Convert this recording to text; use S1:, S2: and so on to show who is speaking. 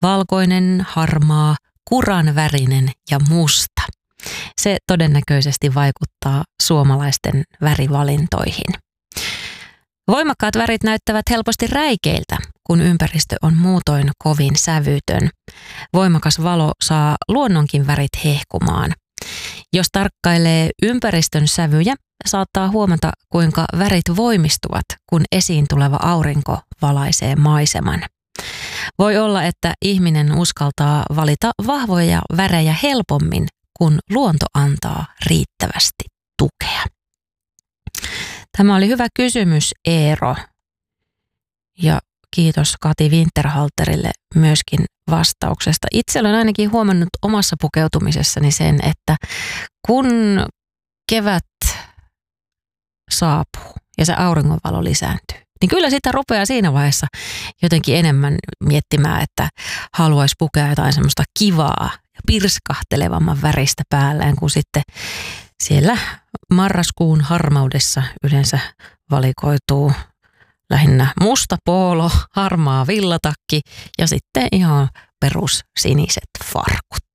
S1: valkoinen, harmaa, kuranvärinen ja musta. Se todennäköisesti vaikuttaa suomalaisten värivalintoihin. Voimakkaat värit näyttävät helposti räikeiltä, kun ympäristö on muutoin kovin sävytön. Voimakas valo saa luonnonkin värit hehkumaan. Jos tarkkailee ympäristön sävyjä, saattaa huomata, kuinka värit voimistuvat, kun esiin tuleva aurinko valaisee maiseman. Voi olla, että ihminen uskaltaa valita vahvoja värejä helpommin, kun luonto antaa riittävästi tukea. Tämä oli hyvä kysymys, Eero. Ja kiitos Kati Winterhalterille myöskin vastauksesta. Itse olen ainakin huomannut omassa pukeutumisessani sen, että kun kevät saapuu ja se auringonvalo lisääntyy, niin kyllä sitä rupeaa siinä vaiheessa jotenkin enemmän miettimään, että haluaisi pukea jotain semmoista kivaa ja pirskahtelevamman väristä päälleen, kuin sitten siellä marraskuun harmaudessa yleensä valikoituu lähinnä musta poolo, harmaa villatakki ja sitten ihan perussiniset farkut.